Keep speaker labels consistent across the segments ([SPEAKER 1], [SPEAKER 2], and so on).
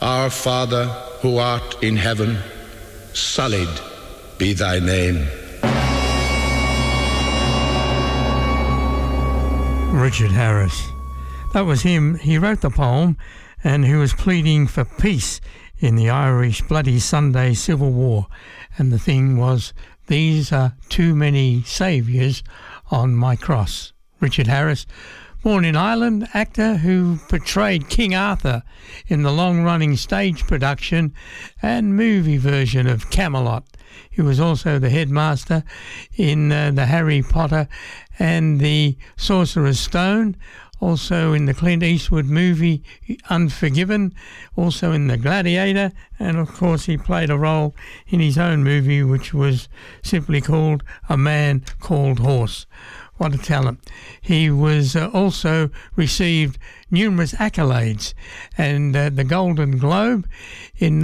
[SPEAKER 1] Our Father, who art in heaven, hallowed be thy name.
[SPEAKER 2] Richard Harris. That was him. He wrote the poem and he was pleading for peace in the Irish Bloody Sunday Civil War. And the thing was, these are too many saviours on my cross. Richard Harris, born in Ireland, actor who portrayed King Arthur in the long-running stage production and movie version of Camelot. He was also the headmaster in the Harry Potter and the Sorcerer's Stone, also in the Clint Eastwood movie Unforgiven, also in The Gladiator, and of course he played a role in his own movie which was simply called A Man Called Horse. What a talent. He was also received numerous accolades, and the Golden Globe in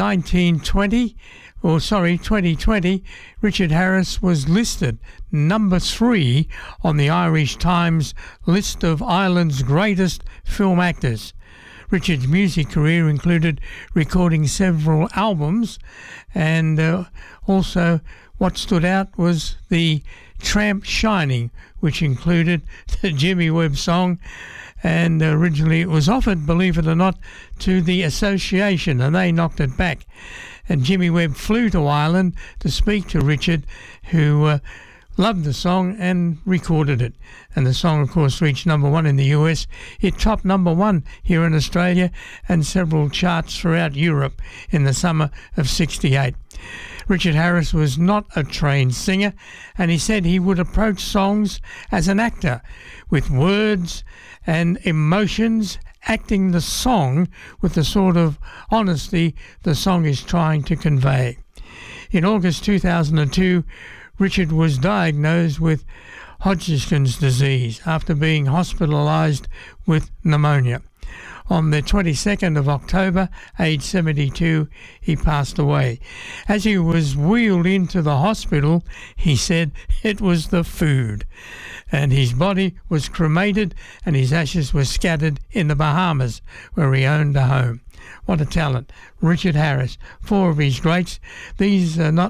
[SPEAKER 2] 2020, Richard Harris was listed number 3 on the Irish Times list of Ireland's greatest film actors. Richard's music career included recording several albums, and also what stood out was the Tramp Shining, which included the Jimmy Webb song, and originally it was offered, believe it or not, to the Association, and they knocked it back. And Jimmy Webb flew to Ireland to speak to Richard, who loved the song and recorded it. And the song, of course, reached number 1 in the US. It topped number 1 here in Australia and several charts throughout Europe in the summer of '68. Richard Harris was not a trained singer, and he said he would approach songs as an actor, with words and emotions, acting the song with the sort of honesty the song is trying to convey. In August 2002, Richard was diagnosed with Hodgkin's disease after being hospitalised with pneumonia. On the 22nd of October, aged 72, he passed away. As he was wheeled into the hospital, he said it was the food. And his body was cremated and his ashes were scattered in the Bahamas, where he owned a home. What a talent. Richard Harris, 4 of his greats. These are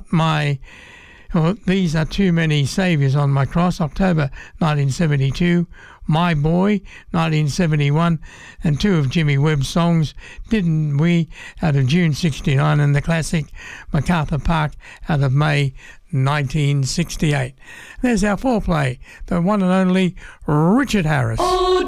[SPEAKER 2] too many saviours on my cross. October 1972, My Boy 1971, and 2 of Jimmy Webb's songs, Didn't We, out of June '69, and the classic MacArthur Park out of May 1968. There's our foreplay, the one and only Richard Harris.
[SPEAKER 3] Oh,